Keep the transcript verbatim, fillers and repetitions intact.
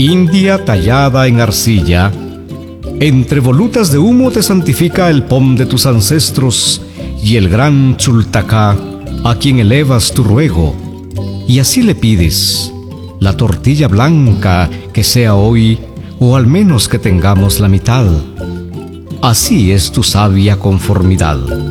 India tallada en arcilla, entre volutas de humo te santifica el pom de tus ancestros y el gran Chultacá, a quien elevas tu ruego, y así le pides la tortilla blanca que sea hoy, o al menos que tengamos la mitad. Así es tu sabia conformidad.